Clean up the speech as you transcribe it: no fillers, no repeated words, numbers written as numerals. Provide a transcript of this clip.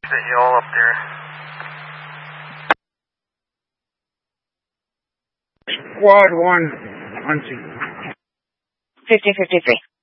The hill up there. Squad 1, hunting. 50-53.